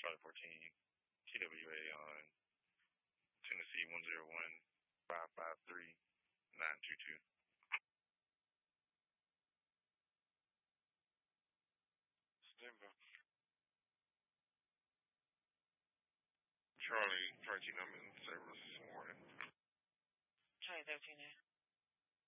Charlie 14, TWA on Tennessee 101-553-922. Denver. Charlie 13, I'm in service this morning. Charlie 13.